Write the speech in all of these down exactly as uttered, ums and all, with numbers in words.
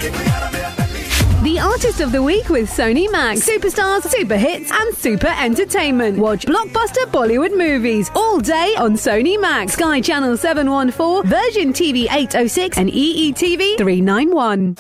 The Artist of the Week with Sony Max. Superstars, super hits and super entertainment. Watch blockbuster Bollywood movies all day on Sony Max. Sky Channel seven one four, Virgin T V eight oh six and E E T V three ninety-one.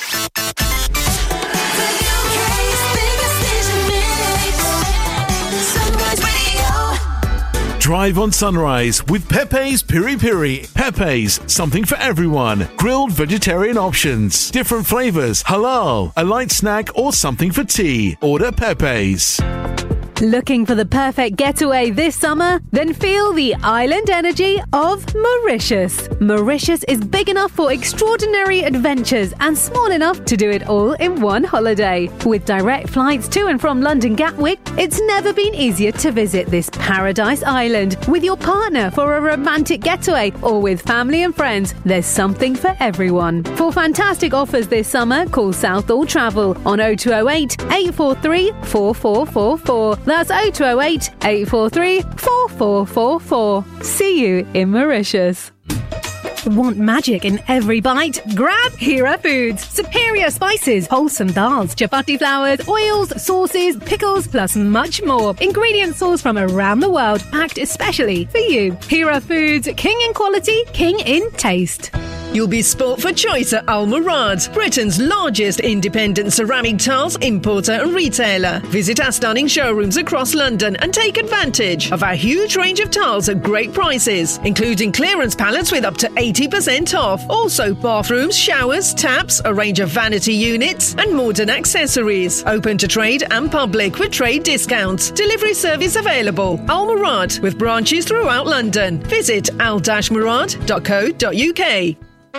Drive on Sunrise with Pepe's Piri Piri. Pepe's, something for everyone. Grilled vegetarian options, different flavors, halal, a light snack or something for tea. Order Pepe's. Looking for the perfect getaway this summer? Then feel the island energy of Mauritius. Mauritius is big enough for extraordinary adventures and small enough to do it all in one holiday. With direct flights to and from London Gatwick, it's never been easier to visit this paradise island with your partner for a romantic getaway or with family and friends. There's something for everyone. For fantastic offers this summer, call Southall Travel on oh two oh eight, eight four three, four four four four. That's oh two oh eight, eight four three, four four four four. See you in Mauritius. Want magic in every bite? Grab Hira Foods. Superior spices, wholesome dals, chapati flours, oils, sauces, pickles, plus much more. Ingredient sourced from around the world, packed especially for you. Hira Foods, king in quality, king in taste. You'll be sport for choice at Al Murad, Britain's largest independent ceramic tiles importer and retailer. Visit our stunning showrooms across London and take advantage of our huge range of tiles at great prices, including clearance pallets with up to eighty percent off. Also bathrooms, showers, taps, a range of vanity units and modern accessories. Open to trade and public with trade discounts. Delivery service available. Al Murad, with branches throughout London. Visit al murad dot co dot uk.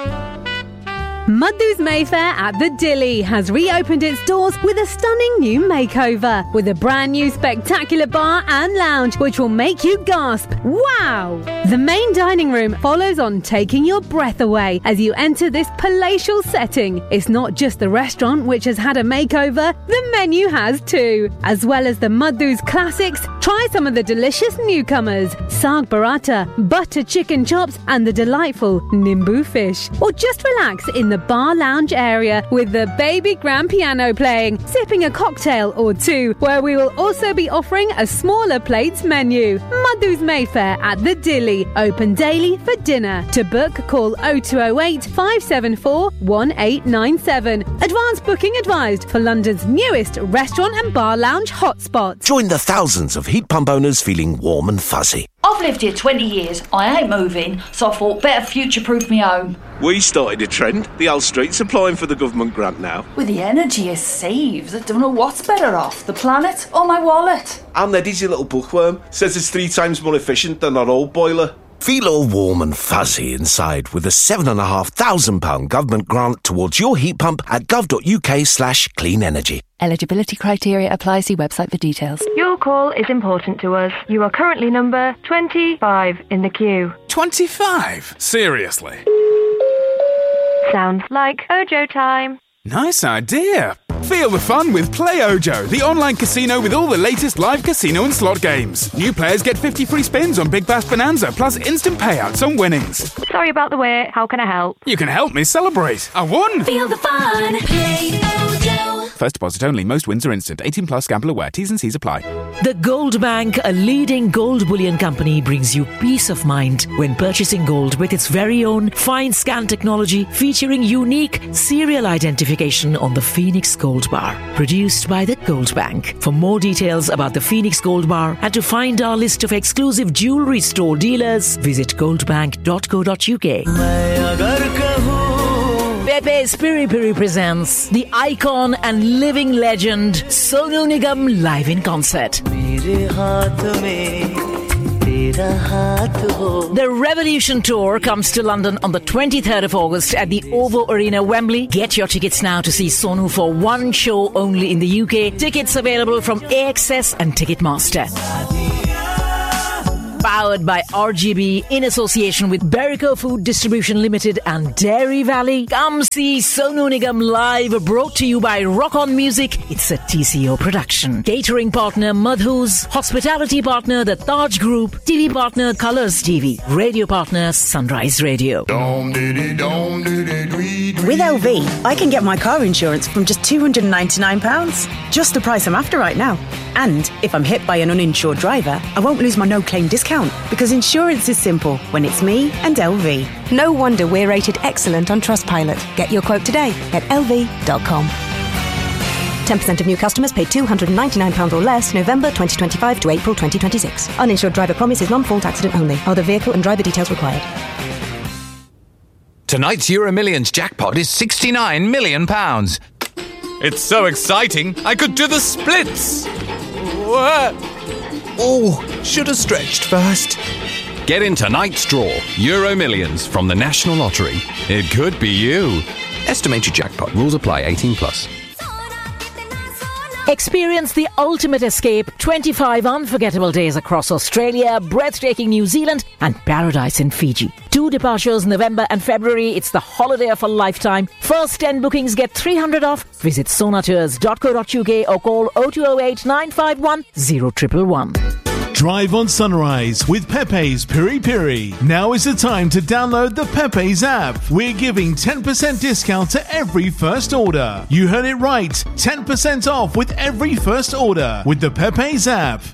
Madhu's Mayfair at the Dilly has reopened its doors with a stunning new makeover, with a brand new spectacular bar and lounge which will make you gasp, wow! The main dining room follows on, taking your breath away as you enter this palatial setting. It's not just the restaurant which has had a makeover, the menu has too. As well as the Madhu's classics, try some of the delicious newcomers, Saag Paratha, butter chicken chops and the delightful Nimbu fish. Or just relax in the bar lounge area with the baby grand piano playing, sipping a cocktail or two, where we will also be offering a smaller plates menu. Madhu's Mayfair at the Dilly, open daily for dinner. To book, call oh two oh eight, five seven four, one eight nine seven. Advance booking advised for London's newest restaurant and bar lounge hotspot. Join the thousands of heat pump owners feeling warm and fuzzy. I've lived here twenty years, I ain't moving, so I thought better future-proof me home. We started a trend. The Hull Street's applying for the government grant now. With the energy it saves, I don't know what's better off, the planet or my wallet. And Eddie's your little bookworm. Says it's three times more efficient than our old boiler. Feel all warm and fuzzy inside with a seven and a half thousand pound government grant towards your heat pump at gov.uk slash clean energy. Eligibility criteria apply. See website for details. Your call is important to us. You are currently number twenty-five in the queue. twenty-five? Seriously? Sounds like Ojo time. Nice idea. Feel the fun with Play Ojo, the online casino with all the latest live casino and slot games. New players get fifty free spins on Big Bash Bonanza, plus instant payouts on winnings. Sorry about the wait. How can I help? You can help me celebrate. I won! Feel the fun. Play Ojo. First deposit only. Most wins are instant. eighteen plus. Gamble aware. T's and C's apply. The Gold Bank, a leading gold bullion company, brings you peace of mind when purchasing gold with its very own fine scan technology featuring unique serial identification on the Phoenix Gold Bar. Produced by the Gold Bank. For more details about the Phoenix Gold Bar and to find our list of exclusive jewellery store dealers, visit goldbank dot co dot uk. Pepe's Piri Piri presents the icon and living legend Sonu Nigam live in concert. The Revolution Tour comes to London on the twenty-third of August at the OVO Arena, Wembley. Get your tickets now to see Sonu for one show only in the U K. Tickets available from A X S and Ticketmaster. Powered by R G B in association with Berico Food Distribution Limited and Dairy Valley. Come see Sonu Nigam live, brought to you by Rock On Music. It's a T C O production. Catering partner Madhu's, hospitality partner the Taj Group, T V partner Colours T V, radio partner Sunrise Radio. Dom diddy dom diddy dwee With L V, I can get my car insurance from just two hundred ninety-nine pounds. Just the price I'm after right now. And if I'm hit by an uninsured driver, I won't lose my no-claim discount, because insurance is simple when it's me and L V. No wonder we're rated excellent on Trustpilot. Get your quote today at L V dot com. ten percent of new customers paid two hundred ninety-nine pounds or less November twenty twenty-five to April twenty twenty-six. Uninsured driver promise is non-fault accident only. Other vehicle and driver details required. Tonight's Euro Millions jackpot is sixty-nine million pounds. It's so exciting, I could do the splits. Oh, should have stretched first. Get in tonight's draw, Euro Millions from the National Lottery. It could be you. Estimated jackpot. Rules apply. eighteen plus. Experience the ultimate escape, twenty-five unforgettable days across Australia, breathtaking New Zealand and paradise in Fiji. Two departures November and February. It's the holiday of a lifetime. First ten bookings get three hundred off. Visit sonatours dot co dot uk or call oh two oh eight nine five one oh one one one. Drive on Sunrise with Pepe's Piri Piri. Now is the time to download the Pepe's app. We're giving ten percent discount to every first order. You heard it right. ten percent off with every first order with the Pepe's app.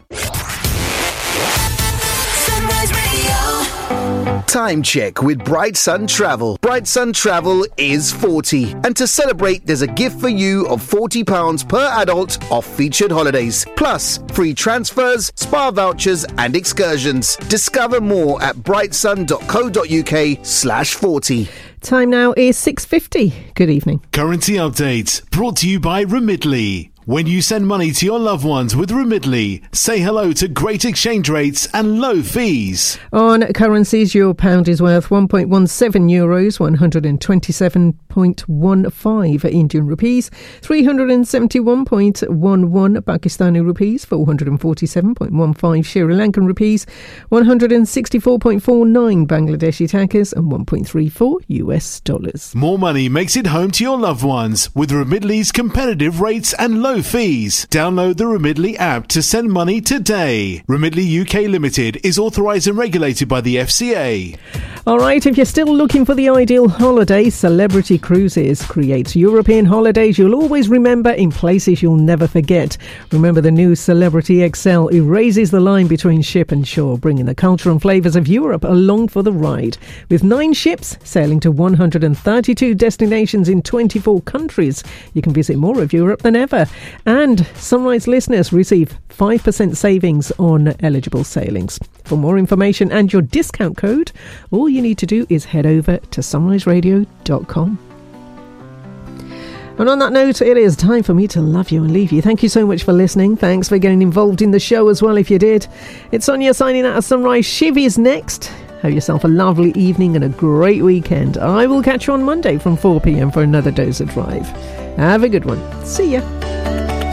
Sunrise Radio. Time check with Bright Sun Travel. Bright Sun Travel is forty. And to celebrate, there's a gift for you of forty pounds per adult off featured holidays. Plus, free transfers, spa vouchers and excursions. Discover more at brightsun dot co dot uk slash 40. Time now is six fifty. Good evening. Currency update brought to you by Remitly. When you send money to your loved ones with Remitly, say hello to great exchange rates and low fees. On currencies, your pound is worth one point one seven euros, one hundred twenty-seven point one five Indian rupees, three hundred seventy-one point one one Pakistani rupees, four hundred forty-seven point one five Sri Lankan rupees, one hundred sixty-four point four nine Bangladeshi takas and one point three four U S dollars. More money makes it home to your loved ones with Remitly's competitive rates and low fees. Download the Remitly app to send money today. Remitly U K Limited is authorised and regulated by the F C A. Alright, if you're still looking for the ideal holiday, Celebrity Cruises creates European holidays you'll always remember in places you'll never forget. Remember, the new Celebrity X L erases the line between ship and shore, bringing the culture and flavours of Europe along for the ride. With nine ships sailing to one hundred thirty-two destinations in twenty-four countries, you can visit more of Europe than ever. And Sunrise listeners receive five percent savings on eligible sailings. For more information and your discount code, all you need to do is head over to sunrise radio dot com. And on that note, it is time for me to love you and leave you. Thank you so much for listening. Thanks for getting involved in the show as well if you did. It's Sonia signing out of Sunrise. Shiv is next. Have yourself a lovely evening and a great weekend. I will catch you on Monday from four p.m. for another dose of Drive. Have a good one. See ya.